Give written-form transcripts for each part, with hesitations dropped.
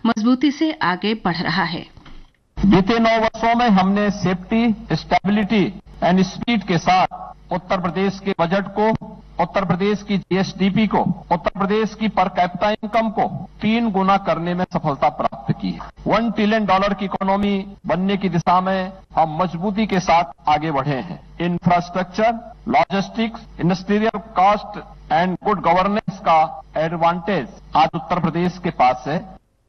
मजबूती से आगे बढ़ रहा है। बीते 9 वर्षों में हमने सेफ्टी, स्टेबिलिटी एंड स्पीड के साथ उत्तर प्रदेश के बजट को, उत्तर प्रदेश की जीएसडीपी को, उत्तर प्रदेश की पर कैपिटा इनकम को 3 गुना करने में सफलता प्राप्त की है। $1 ट्रिलियन की इकोनॉमी बनने की दिशा में हम मजबूती के साथ आगे बढ़े हैं। Infrastructure, logistics, industrial cost and good governance का एडवांटेज आज उत्तर प्रदेश के पास है।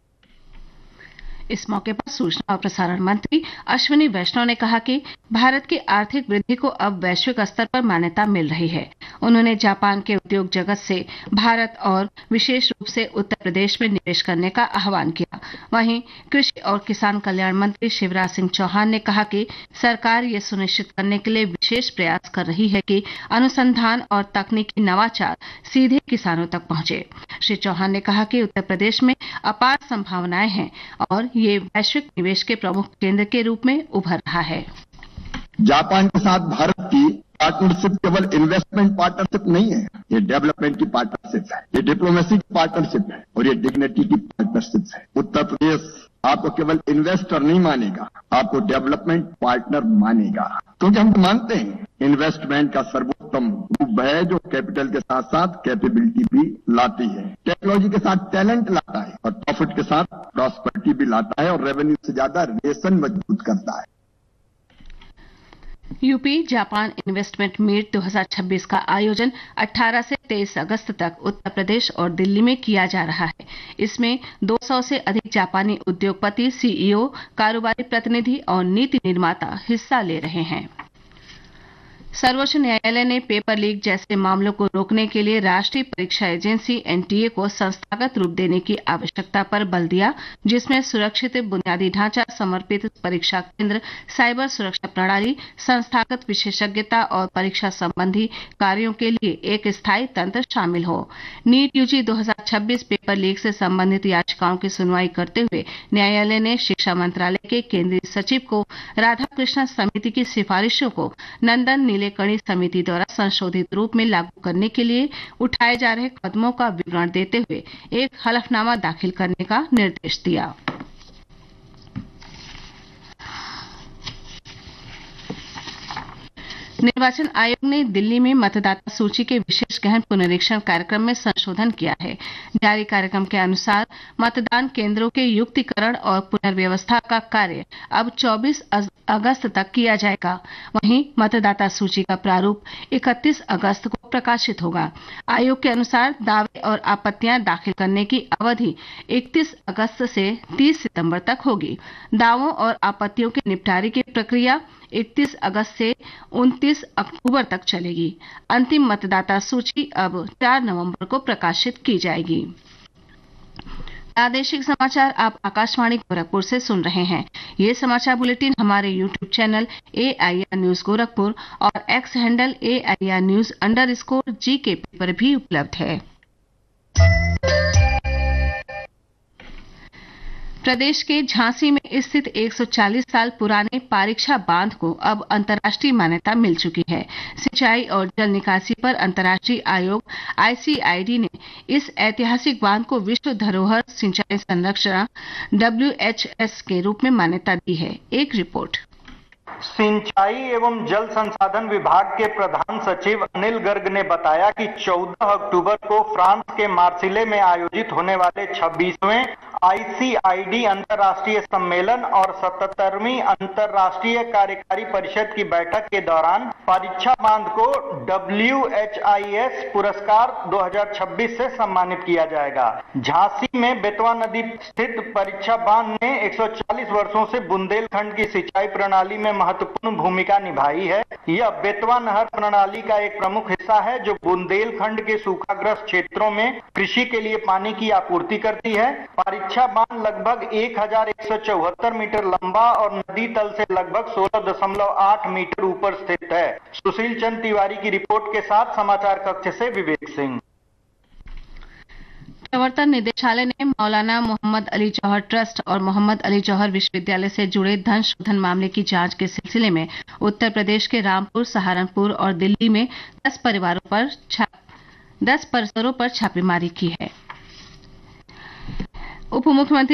इस मौके पर सूचना और प्रसारण मंत्री अश्विनी वैष्णव ने कहा कि भारत की आर्थिक वृद्धि को अब वैश्विक स्तर पर मान्यता मिल रही है। उन्होंने जापान के उद्योग जगत से भारत और विशेष रूप से उत्तर प्रदेश में निवेश करने का आह्वान किया। वहीं कृषि और किसान कल्याण मंत्री शिवराज सिंह चौहान ने कहा कि सरकार ये सुनिश्चित करने के लिए विशेष प्रयास कर रही है कि अनुसंधान और तकनीकी नवाचार सीधे किसानों तक पहुंचे। श्री चौहान ने कहा कि उत्तर प्रदेश में अपार संभावनाएं हैं और ये वैश्विक निवेश के प्रमुख केंद्र के रूप में उभर रहा है। जापान के साथ भारत की पार्टनरशिप केवल इन्वेस्टमेंट पार्टनरशिप नहीं है, ये डेवलपमेंट की पार्टनरशिप है, ये डिप्लोमेसी की पार्टनरशिप है और ये डिग्निटी की पार्टनरशिप है। उत्तर प्रदेश आपको केवल इन्वेस्टर नहीं मानेगा, आपको डेवलपमेंट पार्टनर मानेगा, क्योंकि हम मानते हैं इन्वेस्टमेंट का सर्वोत्तम रूप है जो कैपिटल के साथ साथ कैपेबिलिटी भी लाती है, टेक्नोलॉजी के साथ टैलेंट लाता है और प्रॉफिट के साथ प्रॉस्पेरिटी भी लाता है और रेवेन्यू से ज्यादा रिलेशन मजबूत करता है। यूपी जापान इन्वेस्टमेंट मीट 2026 का आयोजन 18 से 23 अगस्त तक उत्तर प्रदेश और दिल्ली में किया जा रहा है। इसमें 200 से अधिक जापानी उद्योगपति, सीईओ, कारोबारी प्रतिनिधि और नीति निर्माता हिस्सा ले रहे हैं। सर्वोच्च न्यायालय ने पेपर लीक जैसे मामलों को रोकने के लिए राष्ट्रीय परीक्षा एजेंसी एनटीए को संस्थागत रूप देने की आवश्यकता पर बल दिया, जिसमें सुरक्षित बुनियादी ढांचा, समर्पित परीक्षा केंद्र, साइबर सुरक्षा प्रणाली, संस्थागत विशेषज्ञता और परीक्षा संबंधी कार्यों के लिए एक स्थायी तंत्र शामिल हो। नीट यूजी 2026 पेपर लीक से संबंधित याचिकाओं की सुनवाई करते हुए न्यायालय ने शिक्षा मंत्रालय के केंद्रीय सचिव को राधाकृष्णन समिति की सिफारिशों को नंदन कड़ी समिति द्वारा संशोधित रूप में लागू करने के लिए उठाए जा रहे कदमों का विवरण देते हुए एक हलफनामा दाखिल करने का निर्देश दिया। निर्वाचन आयोग ने दिल्ली में मतदाता सूची के विशेष गहन पुनरीक्षण कार्यक्रम में संशोधन किया है। जारी कार्यक्रम के अनुसार मतदान केंद्रों के युक्तिकरण और पुनर्व्यवस्था का कार्य अब 24 अगस्त तक किया जाएगा। वहीं मतदाता सूची का प्रारूप 31 अगस्त को प्रकाशित होगा। आयोग के अनुसार दावे और आपत्तियां दाखिल करने की अवधि 31 अगस्त से 30 सितंबर तक होगी। दावों और आपत्तियों के निपटारे की प्रक्रिया 31 अगस्त से 29 अक्टूबर तक चलेगी। अंतिम मतदाता सूची अब 4 नवंबर को प्रकाशित की जाएगी। प्रादेशिक समाचार आप आकाशवाणी गोरखपुर से सुन रहे हैं। ये समाचार बुलेटिन हमारे YouTube channel AIR news Gorakhpur और एक्स हैंडल AIR न्यूज_GK पर भी उपलब्ध है। प्रदेश के झांसी में स्थित 140 साल पुराने पारीक्षा बांध को अब अंतर्राष्ट्रीय मान्यता मिल चुकी है। सिंचाई और जल निकासी पर अंतर्राष्ट्रीय आयोग ICID ने इस ऐतिहासिक बांध को विश्व धरोहर सिंचाई संरक्षण WHS के रूप में मान्यता दी है। एक रिपोर्ट। सिंचाई एवं जल संसाधन विभाग के प्रधान सचिव अनिल गर्ग ने बताया कि 14 अक्टूबर को फ्रांस के मार्सिले में आयोजित होने वाले 26वें ICID अंतर्राष्ट्रीय सम्मेलन और 77वीं अंतर्राष्ट्रीय कार्यकारी परिषद की बैठक के दौरान परीक्षा बांध को WHIS पुरस्कार 2026 से सम्मानित किया जाएगा। झांसी में बेतवा नदी स्थित परीक्षा बांध ने 140 वर्षों से बुंदेलखंड की सिंचाई प्रणाली में महत्वपूर्ण भूमिका निभाई है। यह बेतवा नहर प्रणाली का एक प्रमुख हिस्सा है जो बुंदेलखंड के सूखाग्रस्त क्षेत्रों में कृषि के लिए पानी की आपूर्ति करती है। परीक्षा बांध लगभग 1174 मीटर लंबा और नदी तल से लगभग 16.8 मीटर ऊपर स्थित है। सुशील चंद्र तिवारी की रिपोर्ट के साथ समाचार कक्ष से विवेक सिंह। प्रवर्तन निदेशालय ने मौलाना मोहम्मद अली जौहर ट्रस्ट और मोहम्मद अली जौहर विश्वविद्यालय से जुड़े धन शोधन मामले की जांच के सिलसिले में उत्तर प्रदेश के रामपुर, सहारनपुर और दिल्ली में 10 परिसरों पर छापेमारी की है। उप मुख्यमंत्री